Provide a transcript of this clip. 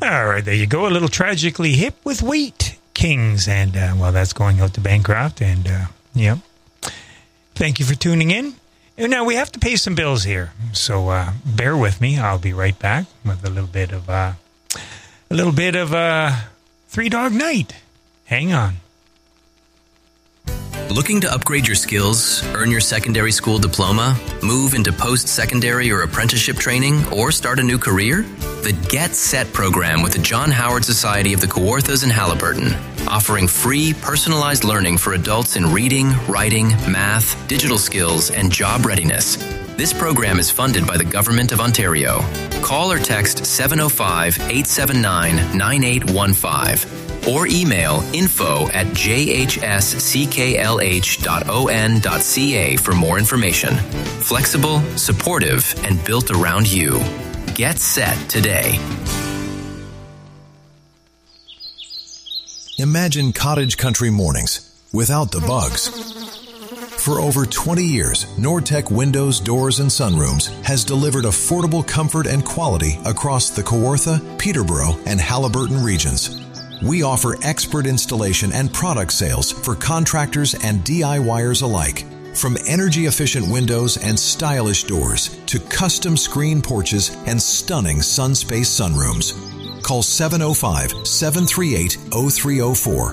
All right, there you go. A little Tragically Hip with Wheat Kings. And, that's going out to Bancroft. And, thank you for tuning in. And now we have to pay some bills here. So bear with me. I'll be right back with a little bit of Three Dog Night. Hang on. Looking to upgrade your skills, earn your secondary school diploma, move into post-secondary or apprenticeship training, or start a new career? The Get Set program with the John Howard Society of the Kawarthas in Haliburton, offering free, personalized learning for adults in reading, writing, math, digital skills, and job readiness. This program is funded by the Government of Ontario. Call or text 705-879-9815. Or email info@jhscklh.on.ca for more information. Flexible, supportive, and built around you. Get set today. Imagine cottage country mornings without the bugs. For over 20 years, Nortec Windows, Doors, and Sunrooms has delivered affordable comfort and quality across the Kawartha, Peterborough, and Haliburton regions. We offer expert installation and product sales for contractors and DIYers alike. From energy-efficient windows and stylish doors to custom screen porches and stunning SunSpace sunrooms. Call 705-738-0304